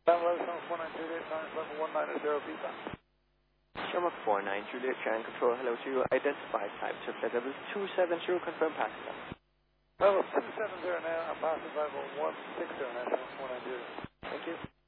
49 Juliet, times level 190 feedback. Shamrock 49 Juliet, Ground Control, hello to you. Identified type to flight level 270, confirm passenger. Level 270 now, and passenger level 160 now, 49 Juliet. Thank you.